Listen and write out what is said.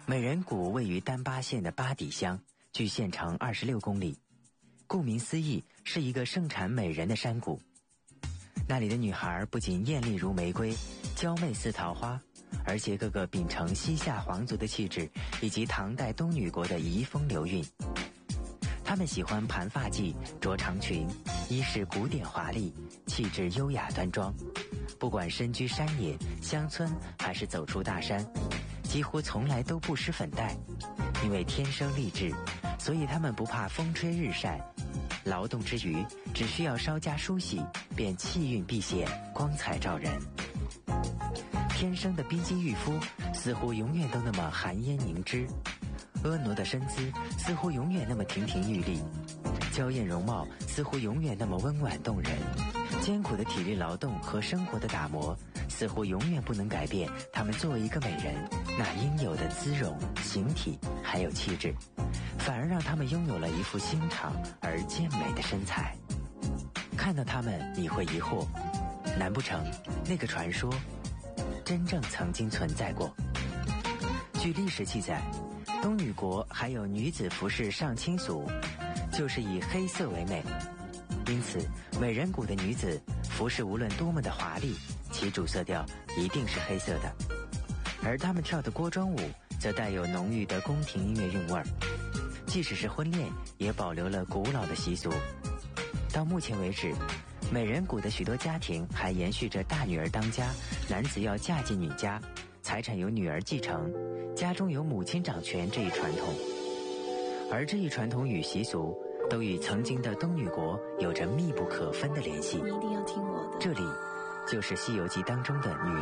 美人谷位于丹巴县的巴底乡，距县城26公里。顾名思义，是一个盛产美人的山谷。那里的女孩不仅艳丽如玫瑰，娇媚似桃花，而且个个秉承西夏皇族的气质，以及唐代东女国的遗风流韵。她们喜欢盘发髻、着长裙，衣饰古典华丽，气质优雅端庄。不管身居山野、乡村，还是走出大山，几乎从来都不施粉黛。因为天生丽质，所以她们不怕风吹日晒，劳动之余只需要稍加梳洗，便气韵毕现，光彩照人。天生的冰肌玉肤似乎永远都那么寒烟凝脂，婀娜的身姿似乎永远那么亭亭玉立，娇艳容貌似乎永远那么温婉动人。艰苦的体力劳动和生活的打磨似乎永远不能改变她们作为一个美人那应有的姿容、形体还有气质，反而让她们拥有了一副修长而健美的身材。看到她们你会疑惑，难不成那个传说真正曾经存在过？据历史记载，东女国还有女子服饰上清俗，就是以黑色为美。因此美人谷的女子服饰无论多么的华丽，其主色调一定是黑色的。而她们跳的锅庄舞则带有浓郁的宫廷音乐韵味儿，即使是婚恋也保留了古老的习俗。到目前为止，美人谷的许多家庭还延续着大女儿当家，男子要嫁进女家，财产由女儿继承，家中由母亲掌权这一传统。而这一传统与习俗都与曾经的东女国有着密不可分的联系。 你一定要听我的。 这里就是《西游记》当中的女